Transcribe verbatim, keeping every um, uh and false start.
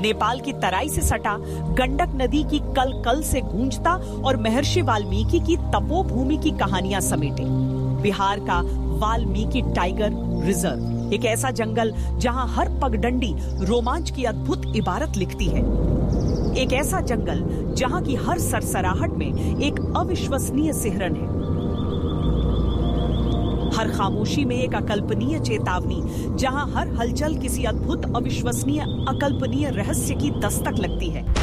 नेपाल की तराई से सटा, गंडक नदी की कल कल से गूंजता और महर्षि वाल्मीकि की तपोभूमि की कहानियां समेटे। बिहार का वाल्मीकि टाइगर रिजर्व, एक ऐसा जंगल जहां हर पगडंडी रोमांच की अद्भुत इबारत लिखती है। एक ऐसा जंगल जहां की हर सरसराहट में एक अविश्वसनीय सिहरन है, हर खामोशी में एक अकल्पनीय चेतावनी, जहां हर हलचल किसी अद्भुत, अविश्वसनीय, अकल्पनीय रहस्य की दस्तक लगती है।